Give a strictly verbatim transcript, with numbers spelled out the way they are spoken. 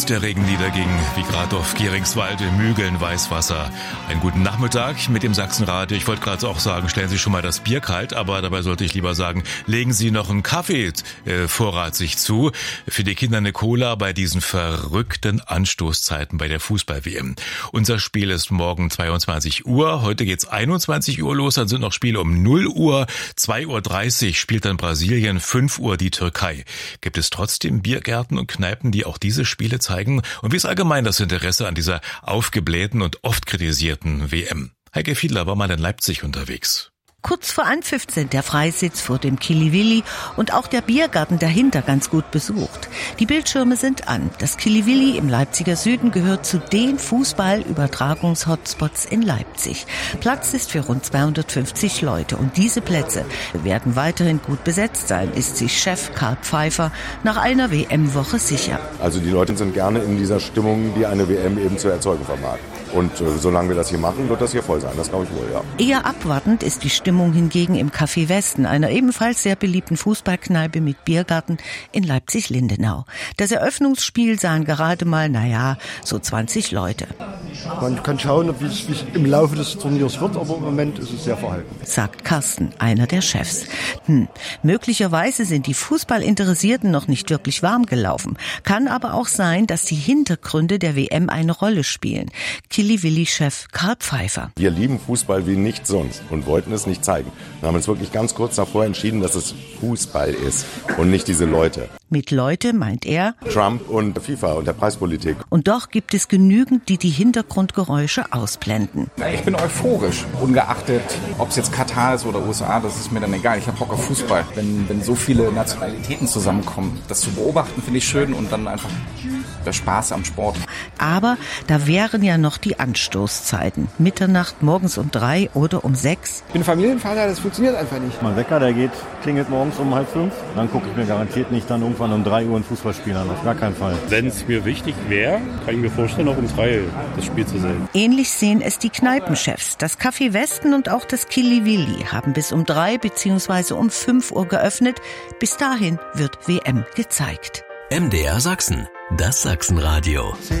als der Regen niederging, wie gerade auf Geringswald, in Mügeln, Weißwasser. Einen guten Nachmittag mit dem Sachsenradio. Ich wollte gerade auch sagen, stellen Sie schon mal das Bier kalt, aber dabei sollte ich lieber sagen, legen Sie noch einen Kaffeevorrat äh, sich zu. Für die Kinder eine Cola bei diesen verrückten Anstoßzeiten bei der Fußball-W M. Unser Spiel ist morgen zweiundzwanzig Uhr. Heute geht's einundzwanzig Uhr los, dann sind noch Spiele um null Uhr. zwei Uhr dreißig spielt dann Brasilien, fünf Uhr die Türkei. Gibt es trotzdem Biergärten und Kneipen, die auch diese Spiele zeigen? Und wie ist allgemein das Interesse an dieser aufgeblähten und oft kritisierten W M? Heike Fiedler war mal in Leipzig unterwegs. Kurz vor Anpfiff sind der Freisitz vor dem Kili-Willi und auch der Biergarten dahinter ganz gut besucht. Die Bildschirme sind an. Das Kili-Willi im Leipziger Süden gehört zu den Fußball-Übertragungs-Hotspots in Leipzig. Platz ist für rund zweihundertfünfzig Leute und diese Plätze werden weiterhin gut besetzt sein, ist sich Chef Karl Pfeiffer nach einer W M-Woche sicher. Also die Leute sind gerne in dieser Stimmung, die eine W M eben zu erzeugen vermag. Und äh, solange wir das hier machen, wird das hier voll sein. Das glaube ich wohl, ja. Eher abwartend ist die Stimmung hingegen im Café Westen, einer ebenfalls sehr beliebten Fußballkneipe mit Biergarten in Leipzig-Lindenau. Das Eröffnungsspiel sahen gerade mal, naja, so zwanzig Leute. Man kann schauen, wie es, wie es im Laufe des Turniers wird, aber im Moment ist es sehr verhalten. Sagt Carsten, einer der Chefs. Hm, möglicherweise sind die Fußballinteressierten noch nicht wirklich warm gelaufen. Kann aber auch sein, dass die Hintergründe der W M eine Rolle spielen. Kili-Willi-Chef Karl Pfeiffer. Wir lieben Fußball wie nichts sonst und wollten es nicht zeigen. Wir haben uns wirklich ganz kurz davor entschieden, dass es Fußball ist und nicht diese Leute. Mit Leute meint er Trump und FIFA und der Preispolitik. Und doch gibt es genügend, die die Hintergrundgeräusche ausblenden. Ich bin euphorisch, ungeachtet, ob es jetzt Katar ist oder U S A, das ist mir dann egal. Ich habe Bock auf Fußball. Wenn, wenn so viele Nationalitäten zusammenkommen, das zu beobachten, finde ich schön und dann einfach der Spaß am Sport. Aber da wären ja noch die Anstoßzeiten. Mitternacht, morgens um drei oder um sechs. Ich bin Familienvater, das funktioniert einfach nicht. Mein Wecker, der geht, klingelt morgens um halb fünf. Dann gucke ich mir garantiert nicht dann irgendwann um drei Uhr ein Fußballspiel an. Auf gar keinen Fall. Wenn es mir wichtig wäre, kann ich mir vorstellen, auch um drei das Spiel zu sehen. Ähnlich sehen es die Kneipenchefs. Das Café Westen und auch das Kili-Willi haben bis um drei bzw. um fünf Uhr geöffnet. Bis dahin wird W M gezeigt. M D R Sachsen, das Sachsenradio.